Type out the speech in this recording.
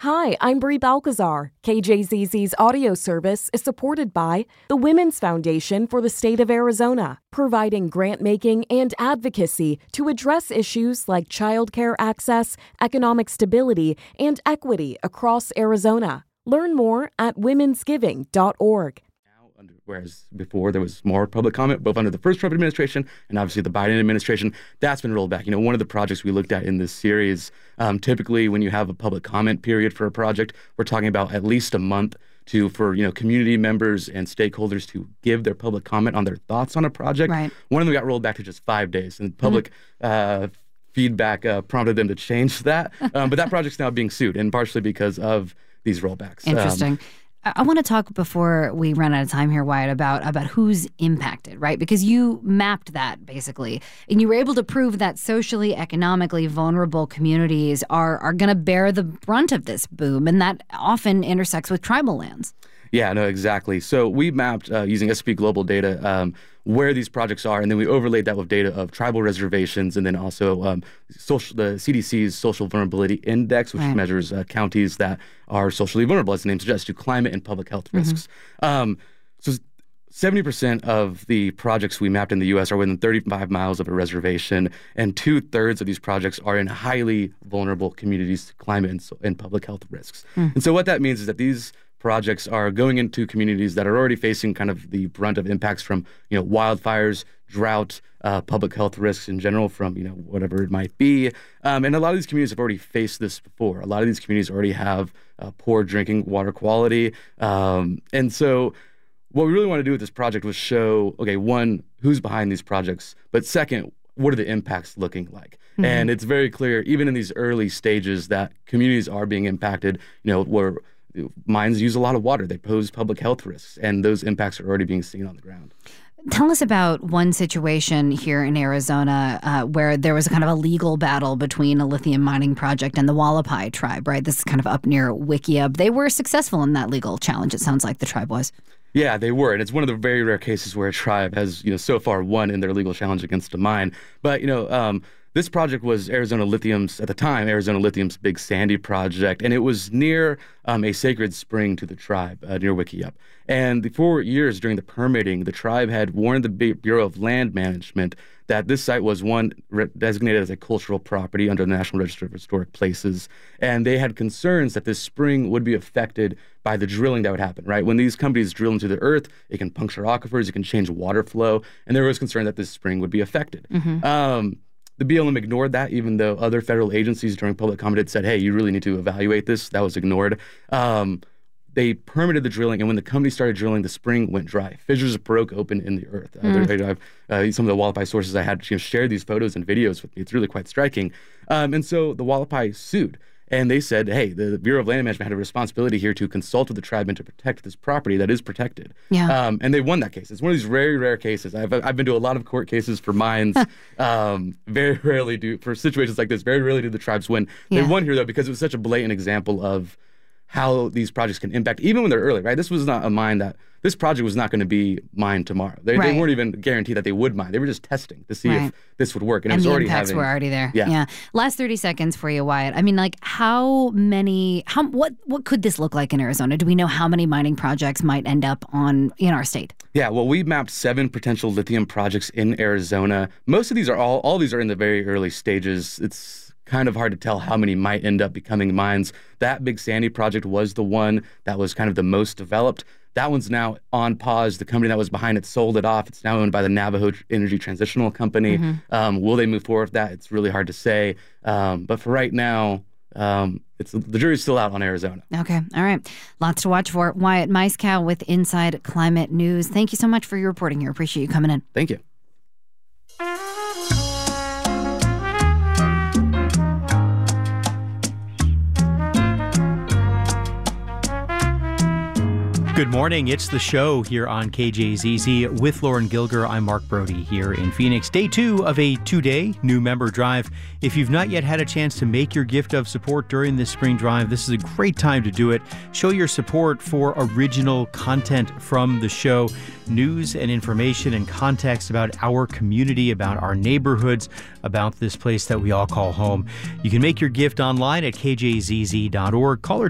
Hi, I'm Brie Balcazar. KJZZ's audio service is supported by the Women's Foundation for the State of Arizona, providing grant-making and advocacy to address issues like childcare access, economic stability, and equity across Arizona. Learn more at womensgiving.org. Whereas before there was more public comment, both under the first Trump administration and obviously the Biden administration, that's been rolled back. You know, one of the projects we looked at in this series, typically when you have a public comment period for a project, we're talking about at least a month for community members and stakeholders to give their public comment on their thoughts on a project. Right. One of them got rolled back to just 5 days, and public feedback prompted them to change that. But that project's now being sued, and partially because of these rollbacks. Interesting. I want to talk before we run out of time here, Wyatt, about who's impacted, right? Because you mapped that basically, and you were able to prove that socially, economically vulnerable communities are going to bear the brunt of this boom, and that often intersects with tribal lands. Yeah, no, exactly. So we mapped using S&P Global data where these projects are, and then we overlaid that with data of tribal reservations, and then also the CDC's Social Vulnerability Index, which measures counties that are socially vulnerable, as the name suggests, to climate and public health risks. So 70% of the projects we mapped in the U.S. are within 35 miles of a reservation, and 2/3 of these projects are in highly vulnerable communities to climate and public health risks. And so what that means is that these projects are going into communities that are already facing kind of the brunt of impacts from, wildfires, drought, public health risks in general from, whatever it might be. And a lot of these communities have already faced this before. A lot of these communities already have poor drinking water quality. And so what we really want to do with this project was show, okay, one, who's behind these projects, but second, what are the impacts looking like? And it's very clear, even in these early stages, that communities are being impacted, where mines use a lot of water. They pose public health risks, and those impacts are already being seen on the ground. Tell us about one situation here in Arizona where there was a kind of a legal battle between a lithium mining project and the Hualapai tribe, right? This is kind of up near Wickiup. They were successful in that legal challenge, it sounds like the tribe was. Yeah, they were. And it's one of the very rare cases where a tribe has, so far won in their legal challenge against a mine. But, this project was Arizona Lithium's Big Sandy project, and it was near a sacred spring to the tribe near Wickiup. And for years during the permitting, the tribe had warned the Bureau of Land Management that this site was designated as a cultural property under the National Register of Historic Places, and they had concerns that this spring would be affected by the drilling that would happen, right? When these companies drill into the earth, it can puncture aquifers, it can change water flow, and there was concern that this spring would be affected. The BLM ignored that, even though other federal agencies during public comment had said, hey, you really need to evaluate this. That was ignored. They permitted the drilling, and when the company started drilling, the spring went dry. Fissures broke open in the earth. Some of the Hualapai sources I had shared these photos and videos with me. It's really quite striking. And so the Hualapai sued. And they said, hey, the Bureau of Land Management had a responsibility here to consult with the tribe and to protect this property that is protected. Yeah. And they won that case. It's one of these very rare cases. I've been to a lot of court cases for mines. Very rarely for situations like this, very rarely do the tribes win. They won here, though, because it was such a blatant example of how these projects can impact, even when they're early, right? This project was not going to be mined tomorrow. They weren't even guaranteed that they would mine. They were just testing to see if this would work. And it was the already impacts were already there. Yeah. Last 30 seconds for you, Wyatt. I mean, like what could this look like in Arizona? Do we know how many mining projects might end up in our state? Yeah, well, we mapped 7 potential lithium projects in Arizona. Most of these all these are in the very early stages. It's kind of hard to tell how many might end up becoming mines. That Big Sandy project was the one that was kind of the most developed. That one's now on pause. The company that was behind it sold it off. It's now owned by the Navajo Energy Transitional Company. Will they move forward with that? It's really hard to say. But for right now, the jury's still out on Arizona. Okay. All right. Lots to watch for. Wyatt Maiskow with Inside Climate News. Thank you so much for your reporting here. Appreciate you coming in. Thank you. Good morning. It's The Show here on KJZZ with Lauren Gilger. I'm Mark Brody here in Phoenix. Day 2 of a 2-day new member drive. If you've not yet had a chance to make your gift of support during this spring drive, this is a great time to do it. Show your support for original content from the show, news and information and context about our community, about our neighborhoods, about this place that we all call home. You can make your gift online at kjzz.org. Call or